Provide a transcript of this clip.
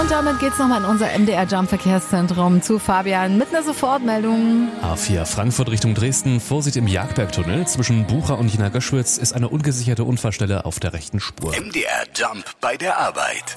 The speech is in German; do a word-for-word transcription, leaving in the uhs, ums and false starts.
Und damit geht's nochmal in unser M D R Jump Verkehrszentrum zu Fabian mit einer Sofortmeldung. A vier Frankfurt Richtung Dresden. Vorsicht im Jagdbergtunnel. Zwischen Bucha und Jena Göschwitz ist eine ungesicherte Unfallstelle auf der rechten Spur. M D R Jump bei der Arbeit.